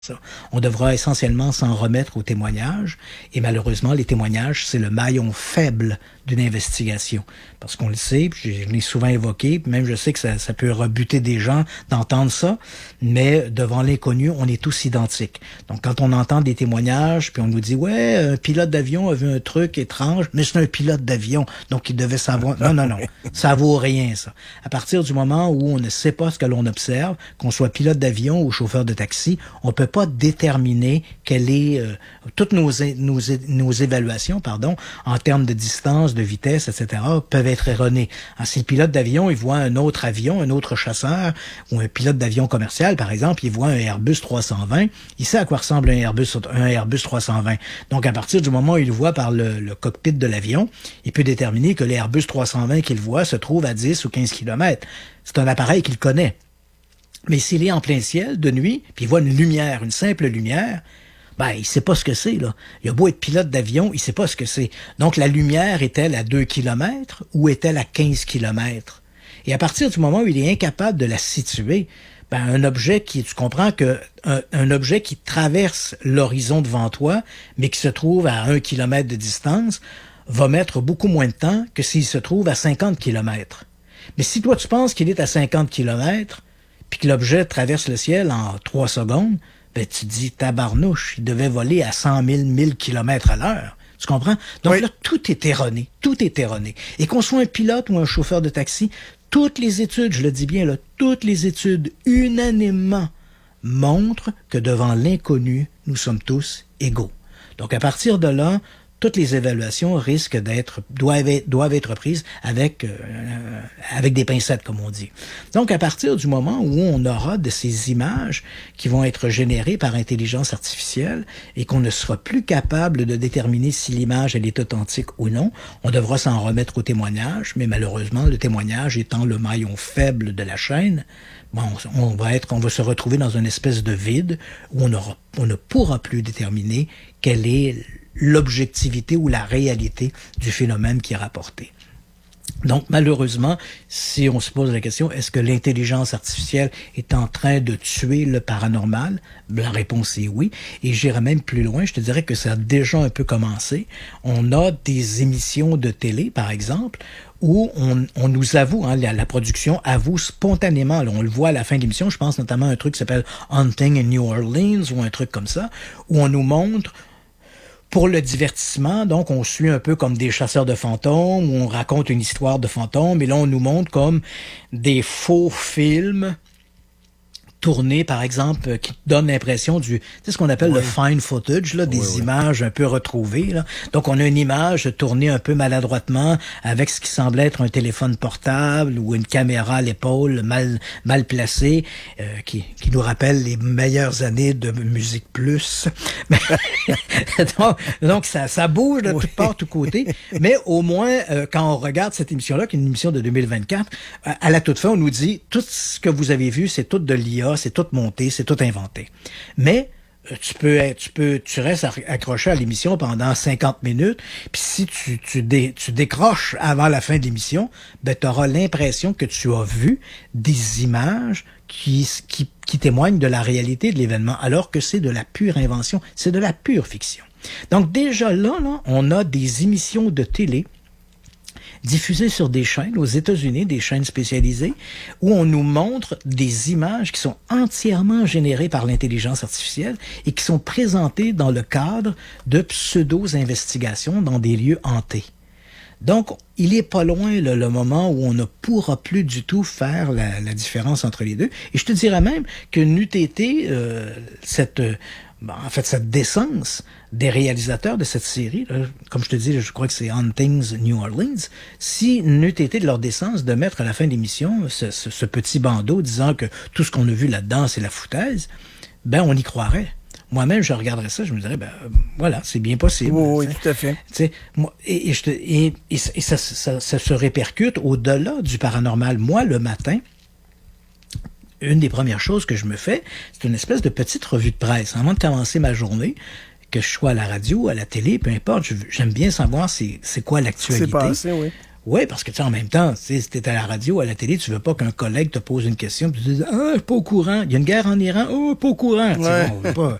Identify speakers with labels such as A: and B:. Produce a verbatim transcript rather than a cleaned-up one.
A: Ça. On devra essentiellement s'en remettre aux témoignages, et malheureusement, les témoignages, c'est le maillon faible d'une investigation. Parce qu'on le sait, puis je l'ai souvent évoqué, puis même je sais que ça, ça peut rebuter des gens d'entendre ça, mais devant l'inconnu, on est tous identiques. Donc quand on entend des témoignages, puis on nous dit « Ouais, un pilote d'avion a vu un truc étrange, mais c'est un pilote d'avion, donc il devait savoir... » Non, non, non, ça vaut rien, ça. À partir du moment où on ne sait pas ce que l'on observe, qu'on soit pilote d'avion ou chauffeur de taxi, on peut pas déterminer quelle est... Euh, toutes nos, nos, nos évaluations, pardon, en termes de distance, de vitesse, et cetera, peuvent être erronées. Alors, si le pilote d'avion, il voit un autre avion, un autre chasseur, ou un pilote d'avion commercial, par exemple, il voit un Airbus trois cent vingt, il sait à quoi ressemble un Airbus, un Airbus trois cent vingt. Donc, à partir du moment où il le voit par le, le cockpit de l'avion, il peut déterminer que l'Airbus trois cent vingt qu'il voit se trouve à dix ou quinze kilomètres. C'est un appareil qu'il connaît. Mais s'il est en plein ciel, de nuit, puis il voit une lumière, une simple lumière, ben, il sait pas ce que c'est, là. Il a beau être pilote d'avion, il sait pas ce que c'est. Donc, la lumière est-elle à deux kilomètres ou est-elle à quinze kilomètres? Et à partir du moment où il est incapable de la situer, ben, un objet qui, tu comprends que, un, un objet qui traverse l'horizon devant toi, mais qui se trouve à un kilomètre de distance, va mettre beaucoup moins de temps que s'il se trouve à cinquante kilomètres. Mais si toi, tu penses qu'il est à cinquante kilomètres, puis que l'objet traverse le ciel en trois secondes, ben tu te dis, tabarnouche, il devait voler à cent mille, mille kilomètres à l'heure. Tu comprends? Donc oui. Là, tout est erroné. Tout est erroné. Et qu'on soit un pilote ou un chauffeur de taxi, toutes les études, je le dis bien, là, toutes les études unanimement montrent que devant l'inconnu, nous sommes tous égaux. Donc, à partir de là, toutes les évaluations risquent d'être, doivent être, doivent être prises avec, euh, avec des pincettes, comme on dit. Donc, à partir du moment où on aura de ces images qui vont être générées par intelligence artificielle et qu'on ne sera plus capable de déterminer si l'image, elle est authentique ou non, on devra s'en remettre au témoignage, mais malheureusement, le témoignage étant le maillon faible de la chaîne, bon, on va être, on va se retrouver dans une espèce de vide où on aura, on ne pourra plus déterminer quelle est l'objectivité ou la réalité du phénomène qui est rapporté. Donc, malheureusement, si on se pose la question, est-ce que l'intelligence artificielle est en train de tuer le paranormal? La réponse est oui. Et j'irai même plus loin, je te dirais que ça a déjà un peu commencé. On a des émissions de télé, par exemple, où on, on nous avoue, hein, la, la production avoue spontanément, là, on le voit à la fin de l'émission, je pense notamment à un truc qui s'appelle Hunting in New Orleans, ou un truc comme ça, où on nous montre pour le divertissement, donc on suit un peu comme des chasseurs de fantômes, où on raconte une histoire de fantômes, et là on nous montre comme des faux films tournés, par exemple, qui donnent l'impression du, tu sais ce qu'on appelle oui. le fine footage, là, des oui, oui. images un peu retrouvées, là. Donc on a une image tournée un peu maladroitement avec ce qui semble être un téléphone portable ou une caméra à l'épaule mal mal placée, euh, qui qui nous rappelle les meilleures années de Musique Plus. donc, donc ça ça bouge de oui. toutes parts, tous côtés, mais au moins euh, quand on regarde cette émission-là, qui est une émission de deux mille vingt-quatre, à la toute fin on nous dit tout ce que vous avez vu, c'est tout de l'I A, c'est tout monté, c'est tout inventé. Mais tu peux être, tu peux, tu restes accroché à l'émission pendant cinquante minutes, puis si tu, tu, dé, tu décroches avant la fin de l'émission, ben tu auras l'impression que tu as vu des images qui, qui, qui témoignent de la réalité de l'événement, alors que c'est de la pure invention, c'est de la pure fiction. Donc déjà là, là, on a des émissions de télé diffusées sur des chaînes aux États-Unis, des chaînes spécialisées, où on nous montre des images qui sont entièrement générées par l'intelligence artificielle et qui sont présentées dans le cadre de pseudo-investigations dans des lieux hantés. Donc, il est pas loin là, le moment où on ne pourra plus du tout faire la, la différence entre les deux. Et je te dirais même que n'eût été euh, cette... Bon, en fait, cette décence des réalisateurs de cette série, là, comme je te dis, je crois que c'est Huntings New Orleans, si n'eût été de leur décence de mettre à la fin de l'émission ce, ce, ce petit bandeau disant que tout ce qu'on a vu là-dedans, c'est la foutaise, ben on y croirait. Moi-même, je regarderais ça, je me dirais, ben voilà, c'est bien possible.
B: Oui, oui, tout à fait.
A: Tu sais, moi, et, et, je te, et, et, et ça, ça, ça se répercute au-delà du paranormal. Moi, le matin, une des premières choses que je me fais, c'est une espèce de petite revue de presse. Avant de commencer ma journée, que je sois à la radio, à la télé, peu importe, je, j'aime bien savoir c'est, c'est quoi l'actualité.
B: C'est passé, oui.
A: Oui, parce que tu sais, en même temps, tu sais, si t'es à la radio, à la télé, tu veux pas qu'un collègue te pose une question, puis tu dis, ah, je suis pas au courant. Il y a une guerre en Iran, oh, pas au courant.
B: Ouais.
A: Bon, on veut pas.